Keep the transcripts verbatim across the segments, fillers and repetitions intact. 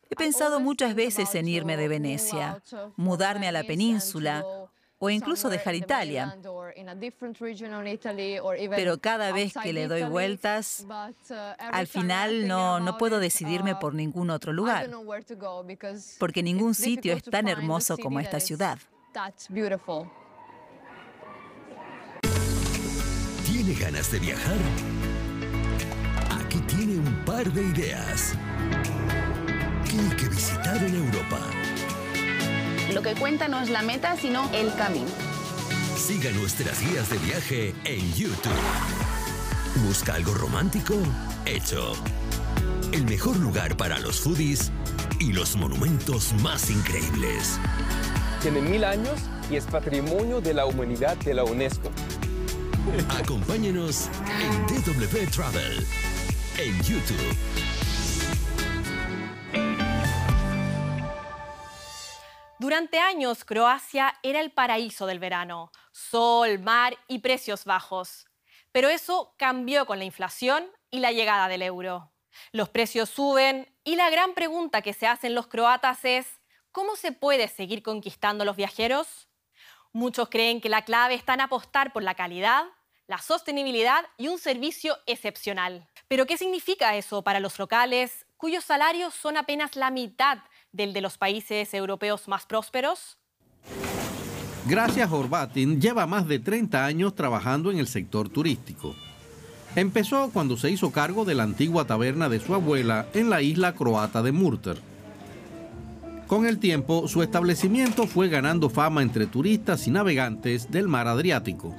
He pensado muchas veces en irme de Venecia, mudarme a la península o incluso dejar Italia. Pero cada vez que le doy vueltas, al final no, no puedo decidirme por ningún otro lugar, porque ningún sitio es tan hermoso como esta ciudad. ¿Tiene ganas de viajar? Aquí tiene un par de ideas. ¿Qué hay que visitar en Europa? Lo que cuenta no es la meta, sino el camino. Siga nuestras guías de viaje en YouTube. ¿Busca algo romántico? Hecho. El mejor lugar para los foodies y los monumentos más increíbles. Tiene mil años y es patrimonio de la humanidad de la UNESCO. Acompáñenos en D W Travel en YouTube. Durante años, Croacia era el paraíso del verano. Sol, mar y precios bajos. Pero eso cambió con la inflación y la llegada del euro. Los precios suben y la gran pregunta que se hacen los croatas es ¿cómo se puede seguir conquistando a los viajeros? Muchos creen que la clave está en apostar por la calidad, la sostenibilidad y un servicio excepcional. ¿Pero qué significa eso para los locales, cuyos salarios son apenas la mitad del de los países europeos más prósperos? Gracia Horvatin lleva más de treinta años trabajando en el sector turístico. Empezó cuando se hizo cargo de la antigua taberna de su abuela en la isla croata de Murter. Con el tiempo, su establecimiento fue ganando fama entre turistas y navegantes del mar Adriático.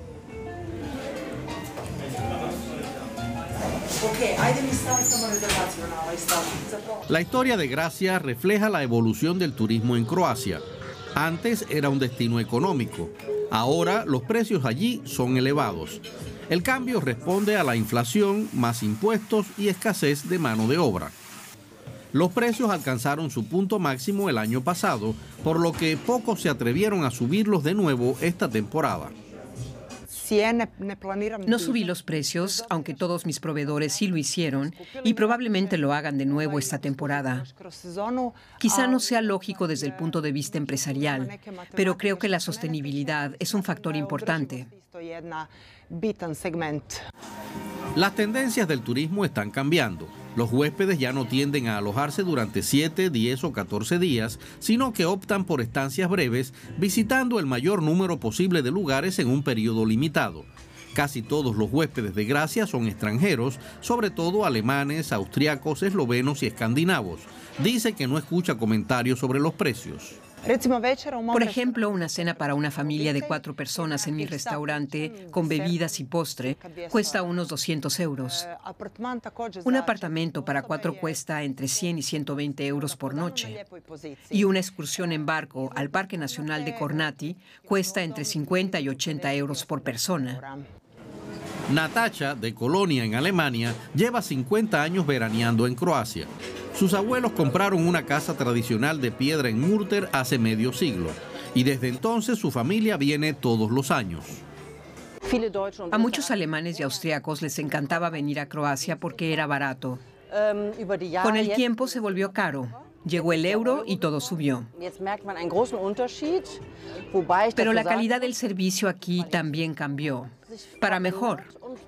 La historia de Gracia refleja la evolución del turismo en Croacia. Antes era un destino económico. Ahora los precios allí son elevados. El cambio responde a la inflación, más impuestos y escasez de mano de obra. Los precios alcanzaron su punto máximo el año pasado, por lo que pocos se atrevieron a subirlos de nuevo esta temporada. No subí los precios, aunque todos mis proveedores sí lo hicieron, y probablemente lo hagan de nuevo esta temporada. Quizá no sea lógico desde el punto de vista empresarial, pero creo que la sostenibilidad es un factor importante. Las tendencias del turismo están cambiando. Los huéspedes ya no tienden a alojarse durante siete, diez o catorce días, sino que optan por estancias breves, visitando el mayor número posible de lugares en un periodo limitado. Casi todos los huéspedes de Gracia son extranjeros, sobre todo alemanes, austriacos, eslovenos y escandinavos. Dice que no escucha comentarios sobre los precios. Por ejemplo, una cena para una familia de cuatro personas en mi restaurante, con bebidas y postre, cuesta unos doscientos euros. Un apartamento para cuatro cuesta entre cien y ciento veinte euros por noche. Y una excursión en barco al Parque Nacional de Kornati cuesta entre cincuenta y ochenta euros por persona. Natacha, de Colonia, en Alemania, lleva cincuenta años veraneando en Croacia. Sus abuelos compraron una casa tradicional de piedra en Murter hace medio siglo, y desde entonces su familia viene todos los años. A muchos alemanes y austriacos les encantaba venir a Croacia porque era barato. Con el tiempo se volvió caro. Llegó el euro y todo subió. Pero la calidad del servicio aquí también cambió, para mejor.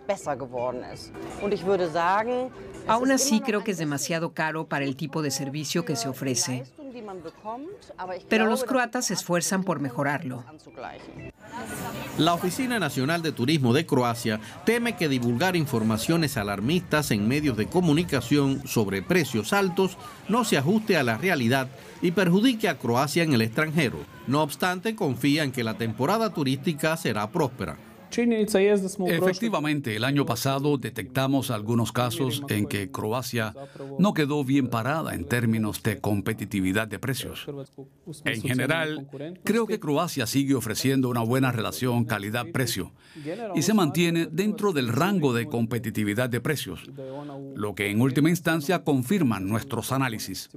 Aún así, creo que es demasiado caro para el tipo de servicio que se ofrece. Pero los croatas se esfuerzan por mejorarlo. La Oficina Nacional de Turismo de Croacia teme que divulgar informaciones alarmistas en medios de comunicación sobre precios altos no se ajuste a la realidad y perjudique a Croacia en el extranjero. No obstante, confía en que la temporada turística será próspera. Efectivamente, el año pasado detectamos algunos casos en que Croacia no quedó bien parada en términos de competitividad de precios. En general, creo que Croacia sigue ofreciendo una buena relación calidad-precio y se mantiene dentro del rango de competitividad de precios, lo que en última instancia confirman nuestros análisis.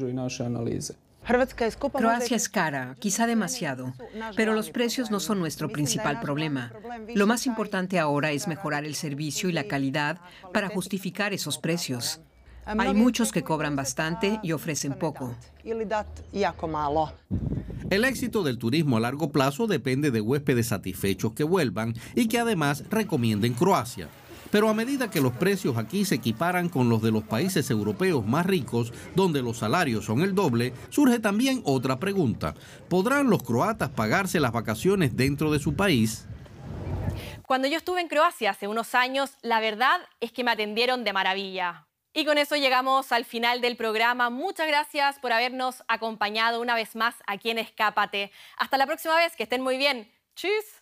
Croacia es cara, quizá demasiado, pero los precios no son nuestro principal problema. Lo más importante ahora es mejorar el servicio y la calidad para justificar esos precios. Hay muchos que cobran bastante y ofrecen poco. El éxito del turismo a largo plazo depende de huéspedes satisfechos que vuelvan y que además recomienden Croacia. Pero a medida que los precios aquí se equiparan con los de los países europeos más ricos, donde los salarios son el doble, surge también otra pregunta. ¿Podrán los croatas pagarse las vacaciones dentro de su país? Cuando yo estuve en Croacia hace unos años, la verdad es que me atendieron de maravilla. Y con eso llegamos al final del programa. Muchas gracias por habernos acompañado una vez más aquí en Escápate. Hasta la próxima vez, que estén muy bien. ¡Tschüss!